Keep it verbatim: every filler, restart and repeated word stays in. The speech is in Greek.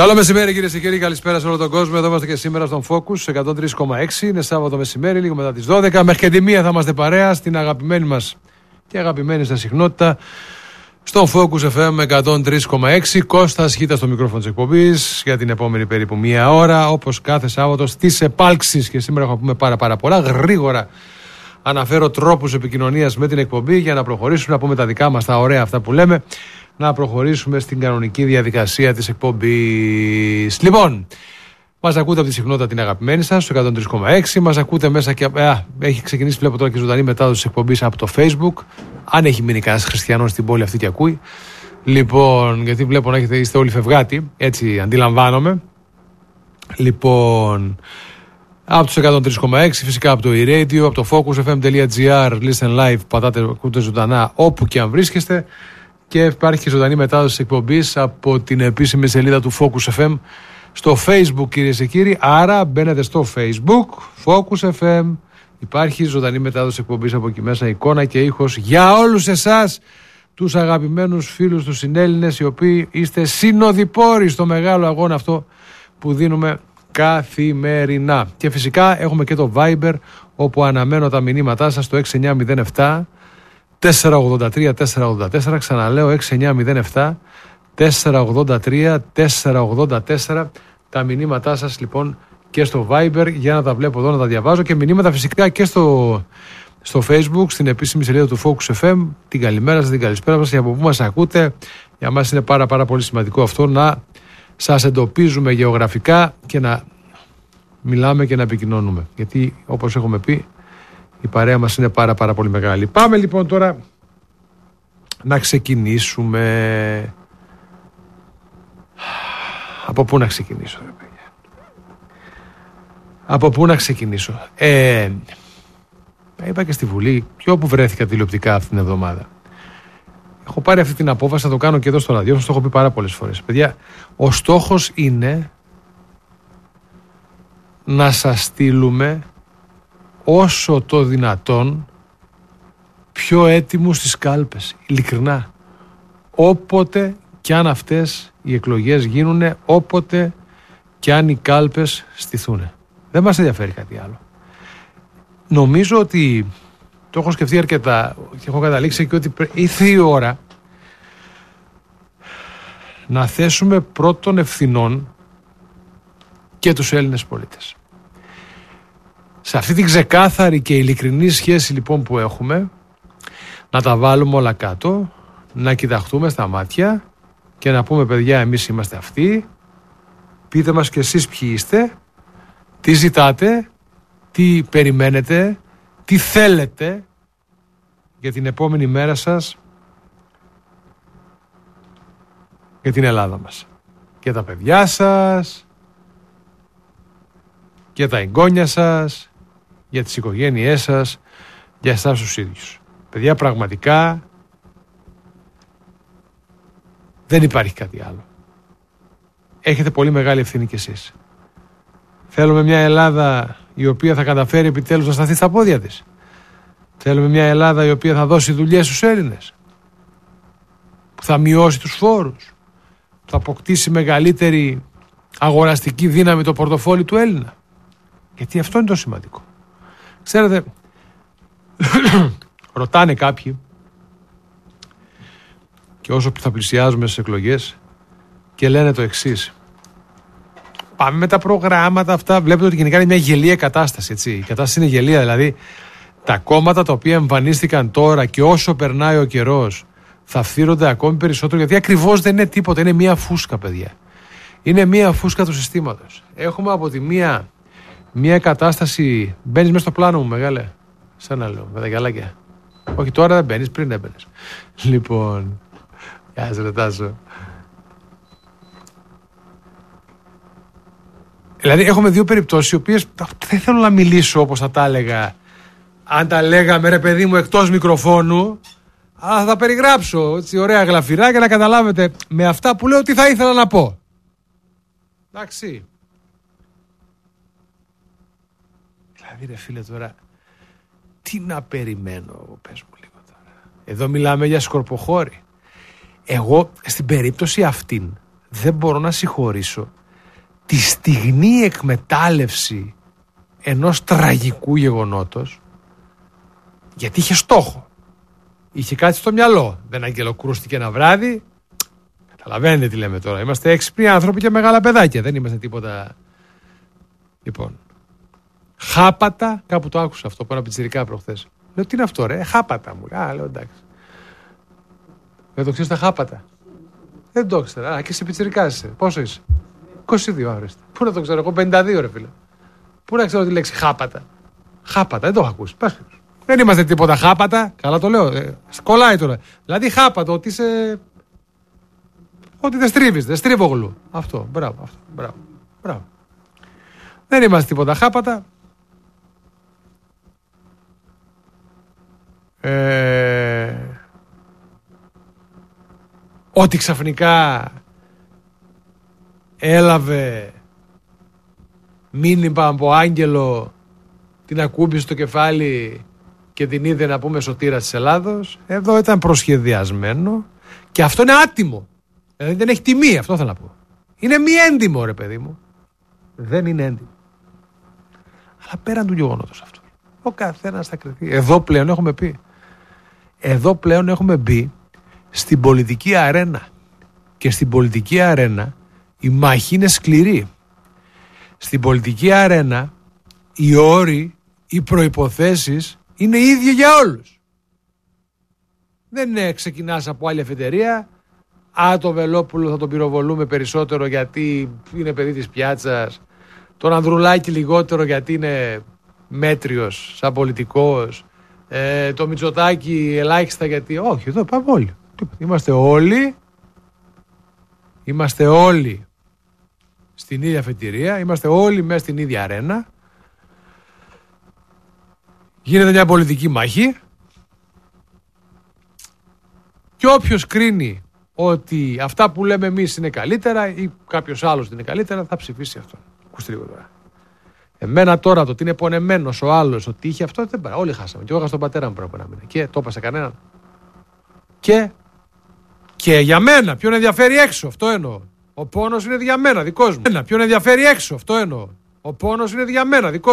Καλό μεσημέρι, κυρίες και κύριοι. Καλησπέρα σε όλο τον κόσμο. Εδώ είμαστε και σήμερα στον Focus εκατόν τρία κόμμα έξι. Είναι Σάββατο μεσημέρι, λίγο μετά τις δώδεκα. Μέχρι και τη μία θα είμαστε παρέα στην αγαπημένη μας και αγαπημένη σας συχνότητα. Στον Focus εφ εμ εκατόν τρία κόμμα έξι. Κώστας Χίτας στο μικρόφωνο της εκπομπής για την επόμενη περίπου μία ώρα. Όπως κάθε Σάββατο στις επάλξεις. Και σήμερα έχουμε πούμε πάρα, πάρα πολλά. Γρήγορα αναφέρω τρόπους επικοινωνίας με την εκπομπή για να προχωρήσουμε, να πούμε τα δικά μας, τα ωραία αυτά που λέμε. Να προχωρήσουμε στην κανονική διαδικασία της εκπομπής. Λοιπόν, μας ακούτε από τη συχνότητα την αγαπημένη σας, στο εκατόν τρία κόμμα έξι. Μας ακούτε μέσα και. Α, έχει ξεκινήσει, βλέπω τώρα και ζωντανή μετάδοση της εκπομπής από το Facebook. Αν έχει μείνει κανένας χριστιανός στην πόλη αυτή και ακούει. Λοιπόν, γιατί βλέπω να έχετε, είστε όλοι φευγάτοι, έτσι αντιλαμβάνομαι. Λοιπόν, από τους εκατόν τρία κόμμα έξι, φυσικά από το e-radio, από το focus f m dot g r, listen live, πατάτε, ακούτε ζωντανά όπου και αν βρίσκεστε. Και υπάρχει και ζωντανή μετάδοση της εκπομπής από την επίσημη σελίδα του Focus εφ εμ στο Facebook, κυρίες και κύριοι. Άρα μπαίνετε στο Facebook, Focus εφ εμ. Υπάρχει ζωντανή μετάδοση της εκπομπής από εκεί μέσα, εικόνα και ήχος για όλους εσάς, τους αγαπημένους φίλους, τους συνέλληνες, οι οποίοι είστε συνοδοιπόροι στο μεγάλο αγώνα αυτό που δίνουμε καθημερινά. Και φυσικά έχουμε και το Viber, όπου αναμένω τα μηνύματά σας στο έξι εννιά μηδέν επτά τέσσερα ογδόντα τρία τέσσερα ογδόντα τέσσερα. Ξαναλέω έξι εννιά μηδέν επτά τέσσερα ογδόντα τρία τέσσερα ογδόντα τέσσερα. Τα μηνύματά σας λοιπόν και στο Viber, για να τα βλέπω εδώ, να τα διαβάζω, και μηνύματα φυσικά και στο, στο Facebook, στην επίσημη σελίδα του Focus εφ εμ. Την καλημέρα σας, την καλησπέρα σας, για από πού μας ακούτε. Για μας είναι πάρα πάρα πολύ σημαντικό αυτό, να σας εντοπίζουμε γεωγραφικά και να μιλάμε και να επικοινωνούμε, γιατί όπως έχουμε πει, η παρέα μας είναι πάρα πάρα πολύ μεγάλη. Πάμε λοιπόν τώρα να ξεκινήσουμε. Από πού να ξεκινήσω, ρε παιδιά? Από πού να ξεκινήσω? Ε, είπα και στη Βουλή και όπου βρέθηκα τηλεοπτικά αυτήν την εβδομάδα. Έχω πάρει αυτή την απόφαση να το κάνω και εδώ στο ραδιόφωνο, το έχω πει πάρα πολλές φορές. Παιδιά, ο στόχος είναι να σας στείλουμε όσο το δυνατόν πιο έτοιμους στις κάλπες, ειλικρινά. Όποτε κι αν αυτές οι εκλογές γίνουνε, όποτε κι αν οι κάλπες στηθούνε. Δεν μας ενδιαφέρει κάτι άλλο. Νομίζω ότι το έχω σκεφτεί αρκετά και έχω καταλήξει και ότι ήρθε η ώρα να θέσουμε πρώτων ευθυνών και τους Έλληνες πολίτες. Σε αυτή την ξεκάθαρη και ειλικρινή σχέση λοιπόν που έχουμε, να τα βάλουμε όλα κάτω, να κοιταχτούμε στα μάτια και να πούμε, παιδιά, εμείς είμαστε αυτοί, πείτε μας κι εσείς ποιοι είστε, τι ζητάτε, τι περιμένετε, τι θέλετε για την επόμενη μέρα σας, για την Ελλάδα μας, για τα παιδιά σας, για τα εγγόνια σας, για τις οικογένειές σας, για εσάς τους ίδιους. Παιδιά, πραγματικά δεν υπάρχει κάτι άλλο. Έχετε πολύ μεγάλη ευθύνη κι εσείς. Θέλουμε μια Ελλάδα η οποία θα καταφέρει επιτέλους να σταθεί στα πόδια της. Θέλουμε μια Ελλάδα η οποία θα δώσει δουλειές στους Έλληνες, που θα μειώσει τους φόρους, που θα αποκτήσει μεγαλύτερη αγοραστική δύναμη το πορτοφόλι του Έλληνα. Γιατί αυτό είναι το σημαντικό. Ξέρετε, ρωτάνε κάποιοι, και όσο θα πλησιάζουμε στις εκλογές, και λένε το εξής: πάμε με τα προγράμματα αυτά. Βλέπετε ότι γενικά είναι μια γελία κατάσταση, έτσι. Η κατάσταση είναι γελία, δηλαδή τα κόμματα τα οποία εμφανίστηκαν τώρα και όσο περνάει ο καιρός θα φθείρονται ακόμη περισσότερο, γιατί ακριβώς δεν είναι τίποτα, είναι μια φούσκα, παιδιά. Είναι μια φούσκα του συστήματος. Έχουμε από τη μία μια κατάσταση, μπαίνεις μέσα στο πλάνο μου, μεγάλε, σαν να λέω, με τα γυαλάκια. Όχι, τώρα δεν μπαίνεις, πριν έμπαινες. Λοιπόν, γεια σας, ρωτάσω. Δηλαδή έχουμε δύο περιπτώσεις οι οποίες δεν θέλω να μιλήσω όπως θα τα έλεγα αν τα λέγαμε, ρε παιδί μου, εκτός μικροφώνου, αλλά θα τα περιγράψω έτσι ωραία γλαφυρά για να καταλάβετε με αυτά που λέω τι θα ήθελα να πω. Εντάξει. Δηλαδή, ρε φίλε, τώρα τι να περιμένω εγώ, πες μου λίγο τώρα. Εδώ μιλάμε για σκορποχώρη. Εγώ στην περίπτωση αυτήν δεν μπορώ να συγχωρήσω τη στιγμή εκμετάλλευση ενός τραγικού γεγονότος, γιατί είχε στόχο. Είχε κάτι στο μυαλό. Δεν αγγελοκρούστηκε ένα βράδυ. Καταλαβαίνετε τι λέμε τώρα. Είμαστε έξυπνοι άνθρωποι και μεγάλα παιδάκια. Δεν είμαστε τίποτα. Λοιπόν. Χάπατα. Κάπου το άκουσα αυτό πάνω από πιτσιρικά προχθές. Λέω τι είναι αυτό, ρε. Χάπατα μου. Α, λέω εντάξει. Δεν το ξέρεις τα χάπατα. Δεν το ξέρω. Α, και σε πιτσιρικά είσαι. Πόσο είσαι? είκοσι δύο, άρεστα. Πού να το ξέρω, εγώ πενήντα δύο, ρε φίλε. Πού να ξέρω τη λέξη χάπατα. Χάπατα, δεν το έχω ακούσει. Πας. Δεν είμαστε τίποτα χάπατα. Καλά το λέω. Ε, σκολάει τώρα. Δηλαδή χάπατο, ότι είσαι. Ότι δεν στρίβεις, δεν στρίβογλου. Αυτό, μπράβο, αυτό, μπράβο, μπράβο. Δεν είμαστε τίποτα χάπατα. Ε, ότι ξαφνικά έλαβε μήνυμα από άγγελο, την ακούμπησε στο κεφάλι και την είδε να πούμε σωτήρας της Ελλάδος. Εδώ ήταν προσχεδιασμένο και αυτό είναι άτιμο. Δηλαδή δεν έχει τιμή, αυτό θέλω να πω. Είναι μη έντιμο, ρε παιδί μου. Δεν είναι έντιμο. Αλλά πέραν του γεγονότος αυτού, ο καθένας θα κρυθεί. Εδώ πλέον έχουμε πει. Εδώ πλέον έχουμε μπει στην πολιτική αρένα. Και στην πολιτική αρένα η μάχη είναι σκληρή. Στην πολιτική αρένα οι όροι, οι προϋποθέσεις είναι ίδιοι για όλους. Δεν είναι ξεκινάς από άλλη αφετηρία. Α, το Βελόπουλο θα τον πυροβολούμε περισσότερο γιατί είναι παιδί της πιάτσας. Τον Ανδρουλάκη λιγότερο γιατί είναι μέτριος σαν πολιτικός. Ε, το Μητσοτάκη ελάχιστα γιατί... Όχι, εδώ πάμε όλοι. Είμαστε όλοι... Είμαστε όλοι στην ίδια αφετηρία. Είμαστε όλοι μέσα στην ίδια αρένα. Γίνεται μια πολιτική μάχη. Και όποιος κρίνει ότι αυτά που λέμε εμείς είναι καλύτερα ή κάποιος άλλος είναι καλύτερα, θα ψηφίσει αυτό. Κουστρίγω τώρα. Εμένα τώρα το ότι είναι πονεμένος ο άλλος, ότι είχε αυτό, δεν πάει. Όλοι χάσαμε. Και εγώ έχασα τον πατέρα μου πριν από ένα μήνα. Και το είπα σε κανέναν. Και, και για μένα, ποιον ενδιαφέρει έξω, αυτό εννοώ. Ο πόνος είναι για μένα, δικός μου. Ποιον ενδιαφέρει έξω, αυτό εννοώ. Ο πόνος είναι για μένα, δικός μου.